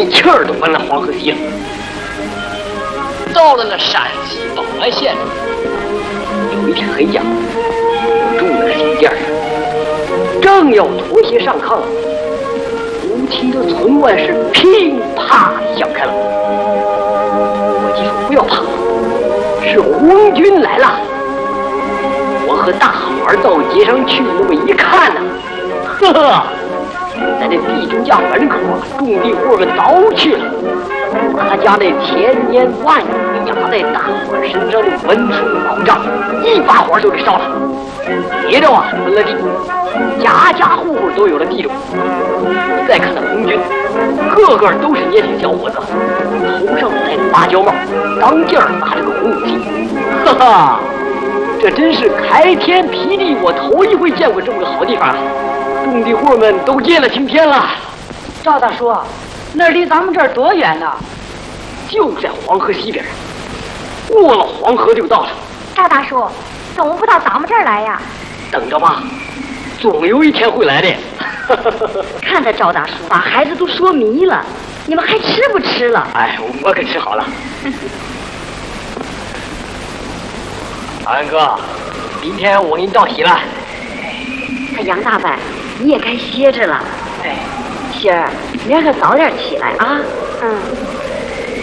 一气儿都奔了黄河西了。到了那山西保安县，有一天黑夜，住在新店上，正要脱鞋上炕，忽听得村外是噼啪响开了。伙计说：“不要怕，是红军来了。”我和大伙儿到街上去，那么一看呢，呵呵，在那地主家门口啊，种地户们早去了，把他家那千年万年压在大伙儿身上的文书保障，一把火就给烧了。接着啊，分了地，家家户户都有了地种。再看那红军，个个都是年轻小伙子，头上戴着芭蕉帽，当劲儿拿着个红武器，哈哈。这真是开天辟地，我头一回见过这么个好地方啊！种地户们都见了青天了。 赵大叔，那离咱们这儿多远呢？ 就在黄河西边，过了黄河就到了。 赵大叔，怎么不到咱们这儿来呀？ 等着吧，总有一天会来的。 看着赵大叔把孩子都说迷了，你们还吃不吃了？ 哎，我可吃好了。安哥，明天我给你道喜了。 杨大伯，你也该歇着了。 对， 心儿，明儿个早点起来啊。 嗯。